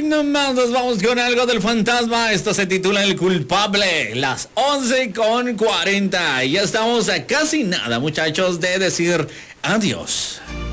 nomás nos vamos con algo del fantasma. Esto se titula El culpable. Las 11:40. Ya estamos a casi nada, muchachos, de decir adiós.